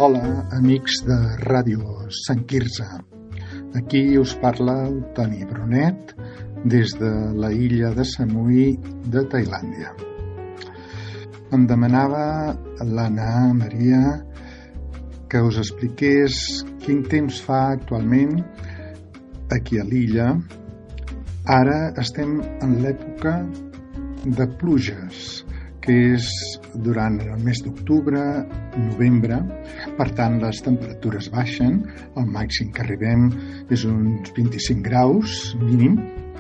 Hola, amics de Ràdio Sant Quirze. Aquí us parla el Toni Brunet des de la illa de Samui de Tailàndia. Em demanava l'Anna Maria que us expliqués quin temps fa actualment aquí a l'illa. Ara estem en l'època de pluges, que és durant el mes d'octubre, novembre. Per tant, les temperatures baixen, el màxim que arribem és uns 25 graus mínim,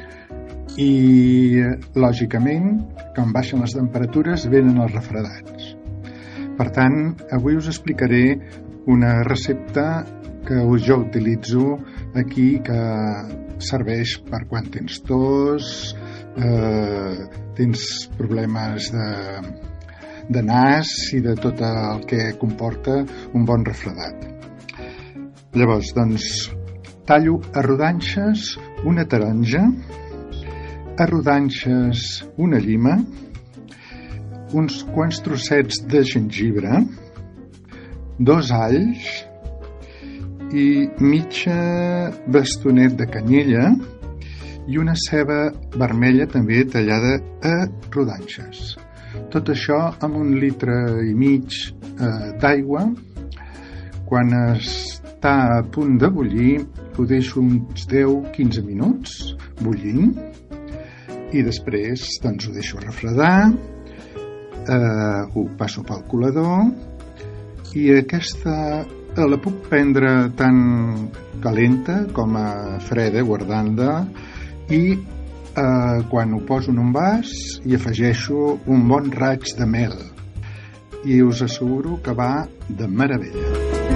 i lògicament, quan baixen les temperatures, venen els refredats. Per tant, avui us explicaré una recepta que jo utilitzo aquí, que serveix per quan tens tos, tens problemes de nas i de tot el que comporta un bon refredat. Llavors, doncs, tallo a rodanxes una taronja, a rodanxes una llima, uns quants trossets de gengibre, 2 alls i mitja bastonet de canyella i una ceba vermella també tallada a rodanxes. Tot això amb 1,5 litres d'aigua. Quan està a punt de bullir, ho deixo uns 10-15 minuts bullint i després doncs, ho deixo refredar, ho passo pel colador i aquesta la puc prendre tant calenta com a freda, guardant-la, i quan ho poso en un vas hi afegeixo un bon raig de mel i us asseguro que va de meravella.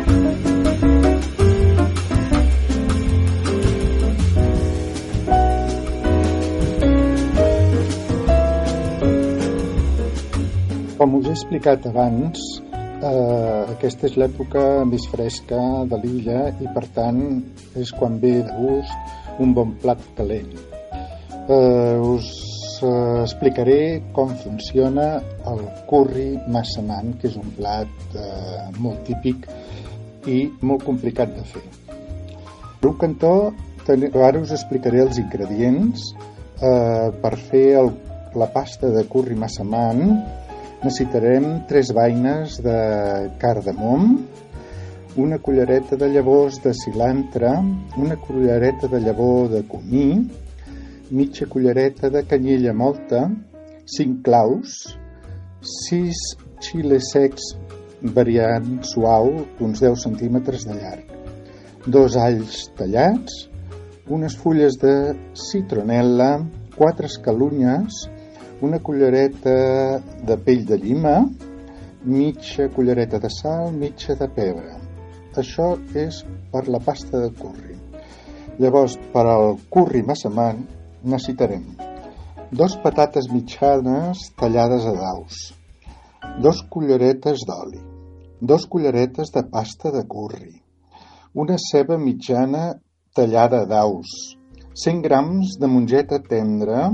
Com us he explicat abans, aquesta és l'època més fresca de l'illa i per tant és quan ve de gust un bon plat calent. Us explicaré com funciona el curri massaman, que és un plat molt típic i molt complicat de fer. Per un cantó, ara us explicaré els ingredients. Per fer la pasta de curri massaman necessitarem 3 beines de cardamom, una cullereta de llavors de cilantre, una cullereta de llavor de comí, mitja cullereta de canyella mòlta, 5 claus, 6 xiles secs variant suau d'uns 10 centímetres de llarg, 2 alls tallats, unes fulles de citronel·la, 4 escalunyes, una cullereta de pell de llima, mitja cullereta de sal, mitja de pebre. Això és per la pasta de curri. Llavors, per al curri massaman necessitarem 2 patates mitjanes tallades a daus, 2 culleretes d'oli, 2 culleretes de pasta de curri, una ceba mitjana tallada a daus, 100 grams de mongeta tendra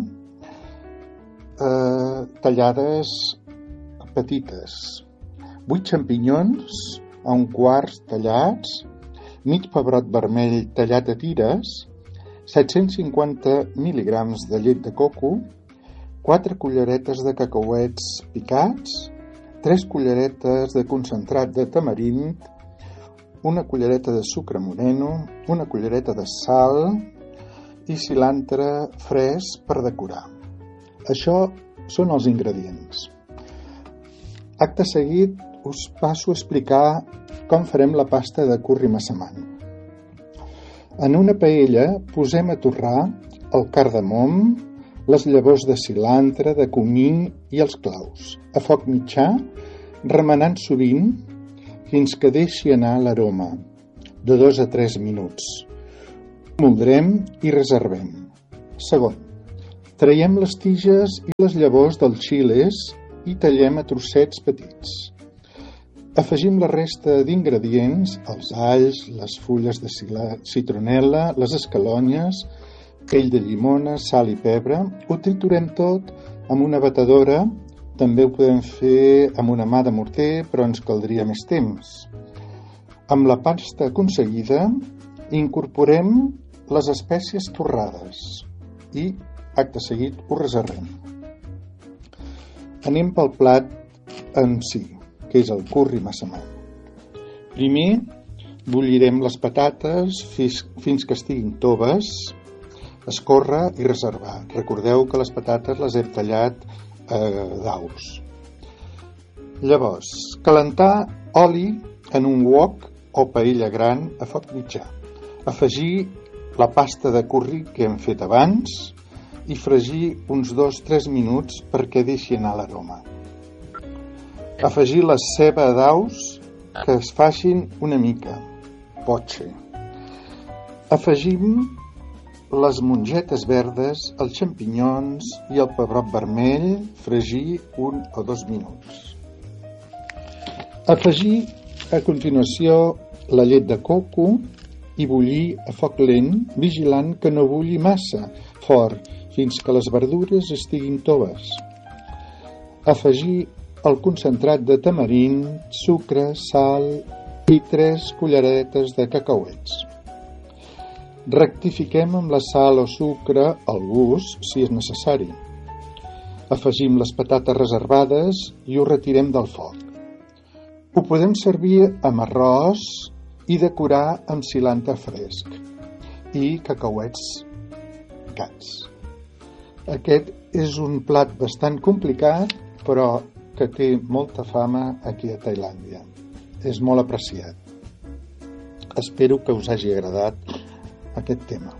tallades petites, 8 xampinyons a 1/4 tallats, mig pebrot vermell tallat a tires, 750 mil·ligrams de llet de coco, 4 culleretes de cacauets picats, 3 culleretes de concentrat de tamarind, una cullereta de sucre moreno, una cullereta de sal i cilantre fresc per decorar. Això són els ingredients. Acte seguit us passo a explicar com farem la pasta de curri massaman. En una paella posem a torrar el cardamom, les llavors de cilantre, de comí i els claus, a foc mitjà, remenant sovint fins que deixi anar l'aroma, de 2 a 3 minuts. Moldrem i reservem. Segon, traiem les tiges i les llavors dels xiles i tallem a trossets petits. Afegim la resta d'ingredients, els alls, les fulles de citronel·la, les escalonyes, pell de llimona, sal i pebre. Ho triturem tot amb una batedora. També ho podem fer amb una mà de morter, però ens caldria més temps. Amb la pasta aconseguida incorporem les espècies torrades i, acte seguit, ho reservem. Anem pel plat en si, que és el curri massaman. Primer, bullirem les patates fins que estiguin toves, escórrer i reservar. Recordeu que les patates les hem tallat a daus. Llavors, calentar oli en un wok o paella gran a foc mitjà. Afegir la pasta de curri que hem fet abans i fregir uns 2-3 minuts perquè deixi anar l'aroma. Afegir la ceba a daus que es facin una mica, pot ser. Afegim les mongetes verdes, els xampinyons i el pebrot vermell, fregir 1 o 2 minuts. Afegir a continuació la llet de coco i bullir a foc lent, vigilant que no bulli massa fort fins que les verdures estiguin toves. Afegir el concentrat de tamarín, sucre, sal i 3 culleretes de cacauets. Rectifiquem amb la sal o sucre al gust si és necessari. Afegim les patates reservades i ho retirem del foc. Ho podem servir amb arròs i decorar amb cilantro fresc i cacauets picats. Aquest és un plat bastant complicat, però que té molta fama aquí a Tailàndia. És molt apreciat. Espero que us hagi agradat aquest tema.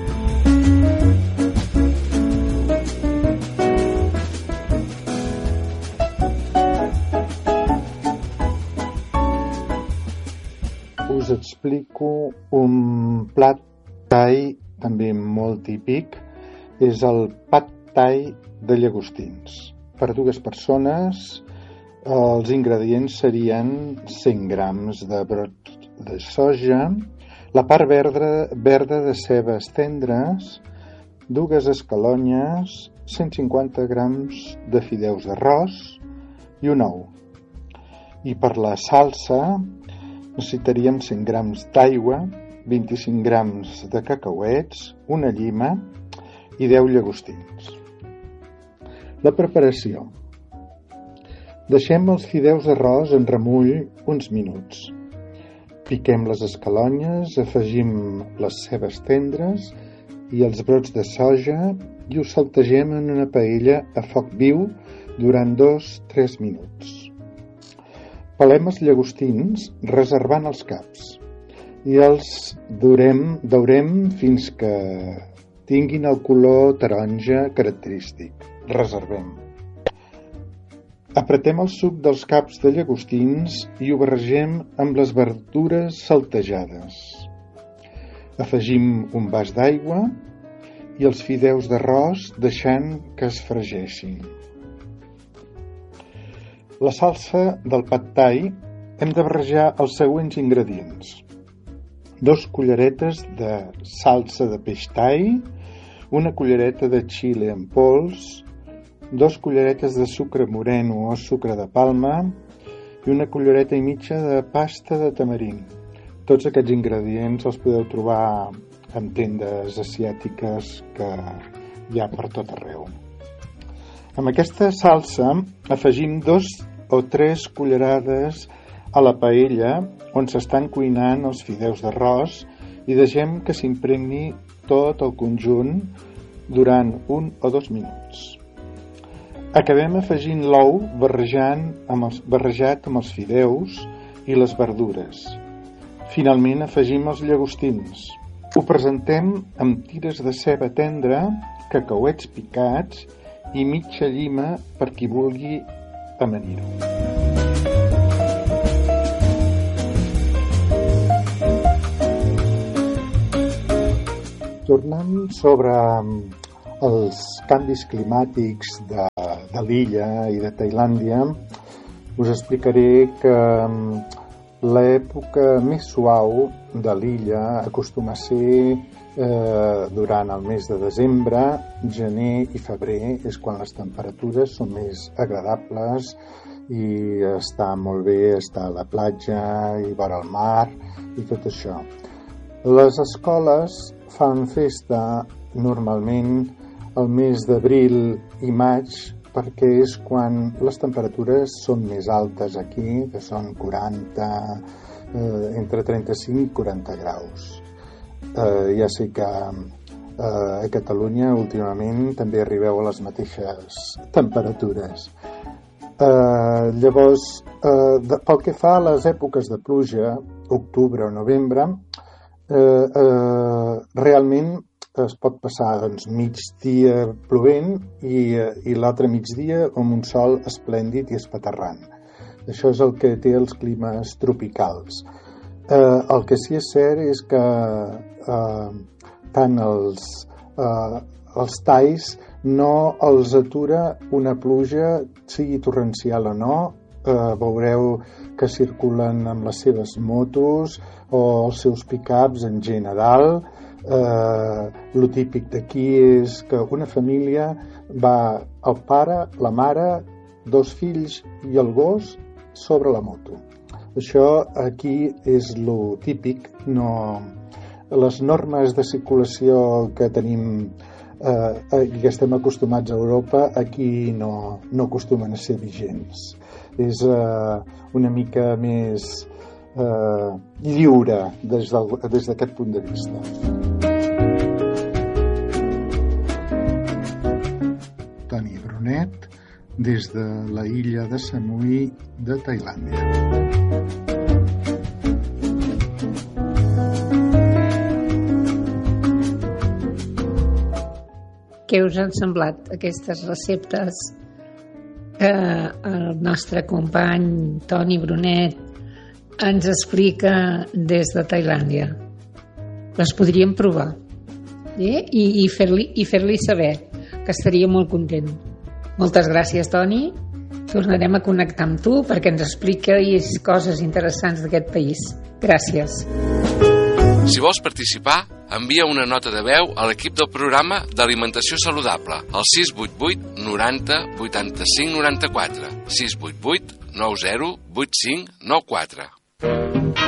Us explico un plat thai també molt típic. És el pad thai de llagostins. Per 2 persones, els ingredients serien 100 grams de brot de soja, la part verda de cebes tendres, 2 escalonyes, 150 grams de fideus d'arròs i un ou. I per la salsa necessitaríem 100 grams d'aigua, 25 grams de cacauets, una llima i 10 llagostins. La preparació. Deixem els fideus d'arròs en remull uns minuts. Piquem les escalonyes, afegim les cebes tendres i els brots de soja i ho saltegem en una paella a foc viu durant 2-3 minuts. Pelem els llagostins reservant els caps i els daurem fins que tinguin el color taronja característic. Reservem. Apretem el suc dels caps de llagostins i ho barregem amb les verdures saltejades. Afegim un vas d'aigua i els fideus d'arròs deixant que es fregeixin. La salsa del pad thai hem de barrejar els següents ingredients. 2 culleretes de salsa de peix thai, una cullereta de xile en pols, 2 culleretes de sucre moreno o sucre de palma i una cullereta i mitja de pasta de tamarín. Tots aquests ingredients els podeu trobar en tendes asiàtiques que hi ha per tot arreu. Amb aquesta salsa afegim 2 o 3 cullerades a la paella on s'estan cuinant els fideus d'arròs i deixem que s'impregni tot el conjunt durant 1 o 2 minuts. Acabem afegint l'ou barrejat amb els fideus i les verdures. Finalment afegim els llagostins. Ho presentem amb tires de ceba tendra, cacauets picats i mitja llima per qui vulgui amanir-ho. Tornant sobre els canvis climàtics de l'illa i de Tailàndia, us explicaré que l'època més suau de l'illa acostuma a ser durant el mes de desembre, gener i febrer, és quan les temperatures són més agradables i està molt bé, està a la platja i vora el mar i tot això. Les escoles fan festa normalment el mes d'abril i maig perquè és quan les temperatures són més altes aquí, que són 40, entre 35 i 40 graus. Ja sé que a Catalunya últimament també arribeu a les mateixes temperatures. Llavors, pel que fa a les èpoques de pluja, octubre o novembre, realment es pot passar migdia plovent i l'altre migdia amb un sol esplèndid i espaterrant. Això és el que té els climes tropicals. El que sí és cert és que tant els talls no els atura una pluja, sigui torrencial o no. Veureu que circulen amb les seves motos o els seus pick-ups en gent a dalt. Lo típic d'aquí és que una família va el pare, la mare, 2 fills i el gos sobre la moto. Això aquí és lo típic. Les normes de circulació que tenim i que estem acostumats a Europa aquí no acostumen a ser vigents. És una mica més lliure des d'aquest punt de vista. Toni Brunet, des de la illa de Samui de Tailàndia. Què us han semblat aquestes receptes que el nostre company Toni Brunet ens explica des de Tailàndia? Les podríem provar i fer-li saber que estaria molt content. Moltes gràcies, Toni. Tornarem a connectar amb tu perquè ens expliquis coses interessants d'aquest país. Gràcies. Si vols participar, envia una nota de veu a l'equip del programa d'Alimentació Saludable al 688 90 85 94 688 90 85 94.